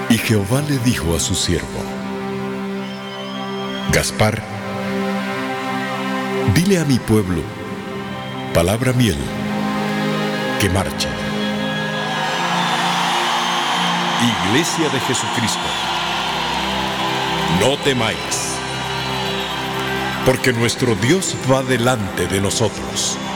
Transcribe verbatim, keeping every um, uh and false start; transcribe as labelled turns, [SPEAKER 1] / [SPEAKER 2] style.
[SPEAKER 1] Y Jehová le dijo a su siervo: Gaspar, dile a mi pueblo, palabra miel, que marche. Iglesia de Jesucristo, no temáis, porque nuestro Dios va delante de nosotros.